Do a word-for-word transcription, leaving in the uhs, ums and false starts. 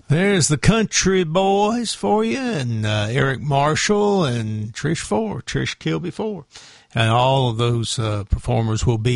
There's the Country Boys for you, and uh, Eric Marshall and Trish Four, Trish Kilby Four. And all of those uh, performers will be